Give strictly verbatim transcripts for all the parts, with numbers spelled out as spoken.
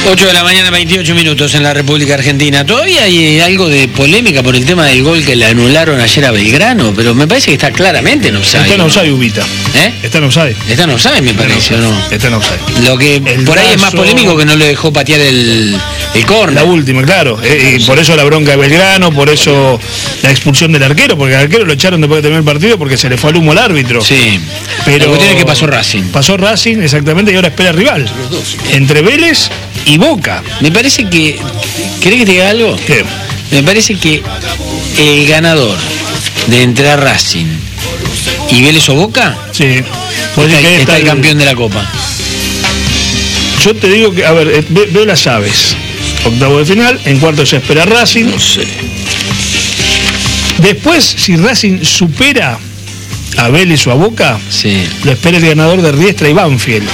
ocho de la mañana, veintiocho minutos en la República Argentina. Todavía hay algo de polémica por el tema del gol que le anularon ayer a Belgrano, pero me parece que está claramente en offside. Está en offside, ¿no? Ubita. ¿Eh? Está en offside. Está en offside, me parece, ¿o no? Está en offside. Lo que El por ahí brazo... es más polémico que no le dejó patear el, el córner. La última, claro. Eh, y por eso la bronca de Belgrano, por eso la expulsión del arquero, porque al arquero lo echaron después de terminar el partido porque se le fue al humo al árbitro. Sí. Pero la cuestión es que pasó Racing. Pasó Racing, exactamente, y ahora espera rival. Entre Vélez y Boca. Me parece que... ¿Querés que te diga algo? ¿Qué? Me parece que el ganador de entre Racing y Vélez o Boca, Sí. está, que está está el campeón de la Copa. Yo te digo que, a ver, eh, ve- veo las llaves. Octavo de final, en cuarto se espera Racing. No sé. Después, si Racing supera a Vélez o a Boca, Sí. lo espera el ganador de Riestra y Banfield.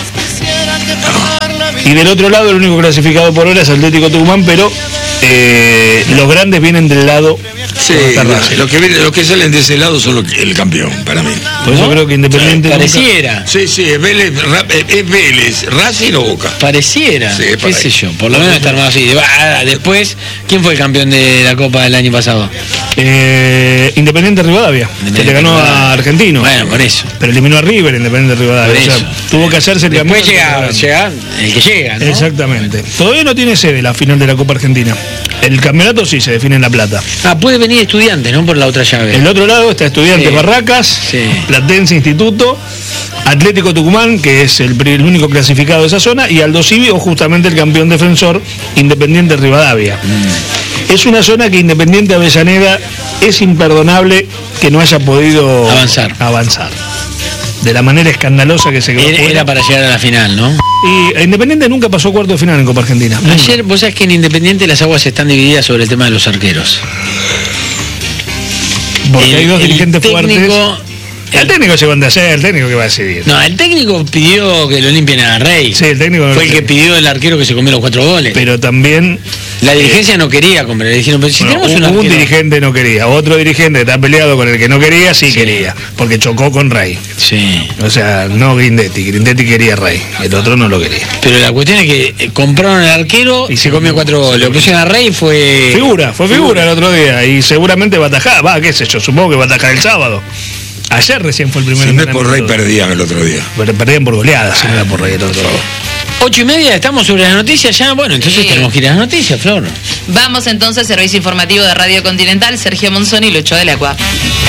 Y del otro lado, el único clasificado por ahora es Atlético Tucumán, pero eh, los grandes vienen del lado Sí, donde está Racing. los que, vienen- los que salen de ese lado son los- el campeón, para mí. Por eso ¿No? creo que Independiente nunca- Pareciera. Sí, sí, es Vélez, Ra- es Vélez, Racing o Boca. Pareciera. Sí, qué por sé ahí. yo. Por lo menos está armado así. Ah, después, ¿quién fue el campeón de la Copa del año pasado? Eh, Independiente Rivadavia, que le ganó a Argentino. Bueno, por eso. Pero eliminó a River, Independiente Rivadavia. Por O sea, eso. tuvo que hacerse el Después campeón. llega, llega el que llega, ¿no? Exactamente. Todavía no tiene sede la final de la Copa Argentina. El campeonato sí se define en La Plata. Ah, puede venir Estudiantes, ¿no? Por la otra llave. El otro lado está Estudiantes Sí. Barracas, Sí. Platense Instituto, Atlético Tucumán, que es el, pri- el único clasificado de esa zona, y Aldo Civi, o justamente el campeón defensor, Independiente Rivadavia. Mm. Es una zona que Independiente Avellaneda es imperdonable que no haya podido Avanzar. avanzar. De la manera escandalosa que se quedó Era, fuera. era para llegar a la final, ¿no? Y Independiente nunca pasó cuarto de final en Copa Argentina. Nunca. Ayer, vos sabés que en Independiente las aguas están divididas sobre el tema de los arqueros. Porque El- hay dos el dirigentes técnico- fuertes. El técnico se van de hacer, el técnico que va a decidir. No, el técnico pidió que lo limpien a Rey. Sí, el técnico no Fue lo el que quiere. pidió el arquero que se comió los cuatro goles. Pero también la dirigencia no quería comprar. Le dijeron, pero si bueno, tenemos un, un un arquero... dirigente no quería, otro dirigente que está peleado con el que no quería, sí, Sí. quería, porque chocó con Rey. Sí. O sea, no Grindetti, Grindetti quería a Rey, el otro no lo quería. Pero la cuestión es que eh, compraron al arquero y Y se se comió comió- cuatro goles. Lo pusieron a Rey fue... Figura, fue figura el otro día y seguramente va a atajar, va, qué sé yo, supongo que va a atajar el sábado. Ayer recién fue el primer Si no es por Rey, entrenamiento. perdían el otro día. Pero perdían por goleada, si no era por Rey el otro. Ocho y media, estamos sobre las noticias ya. Bueno, entonces Sí. tenemos que ir a las noticias, Flor. Vamos entonces, servicio informativo de Radio Continental, Sergio Monzón y Lucho del Agua.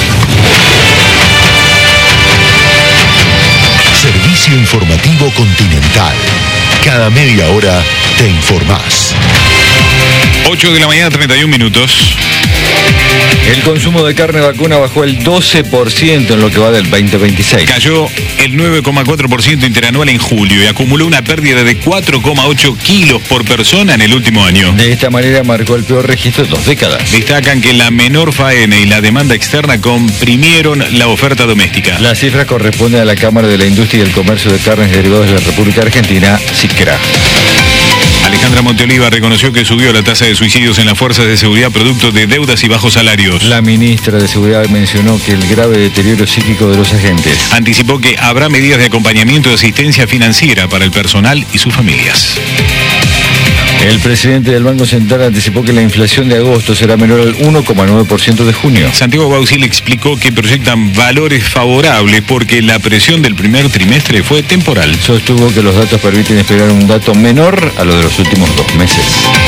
Servicio informativo Continental. Cada media hora te informás. ocho de la mañana, treinta y un minutos. El consumo de carne vacuna bajó el doce por ciento en lo que va del veinte veintiséis. Cayó el nueve coma cuatro por ciento interanual en julio y acumuló una pérdida de cuatro coma ocho kilos por persona en el último año. De esta manera marcó el peor registro de dos décadas. Destacan que la menor faena y la demanda externa comprimieron la oferta doméstica. La cifra corresponde a la Cámara de la Industria y el Comercio de Carnes Derivados de la República Argentina, SICRA. Alejandra Monteoliva reconoció que subió la tasa de suicidios en las fuerzas de seguridad producto de deudas y bajos salarios. La ministra de Seguridad mencionó que el grave deterioro psíquico de los agentes. Anticipó que habrá medidas de acompañamiento y asistencia financiera para el personal y sus familias. El presidente del Banco Central anticipó que la inflación de agosto será menor al uno coma nueve por ciento de junio. Santiago Bausil explicó que proyectan valores favorables porque la presión del primer trimestre fue temporal. Sostuvo que los datos permiten esperar un dato menor a lo de los últimos dos meses.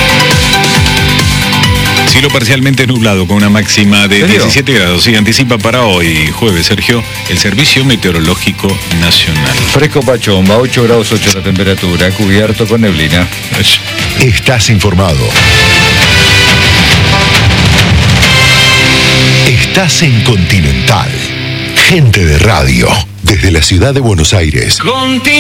Cielo parcialmente nublado con una máxima de ¿En serio? diecisiete grados. Sí, anticipa para hoy, jueves, Sergio, el Servicio Meteorológico Nacional. Fresco Pachomba, ocho grados ocho la temperatura, cubierto con neblina. Estás informado. Estás en Continental. Gente de radio. Desde la ciudad de Buenos Aires.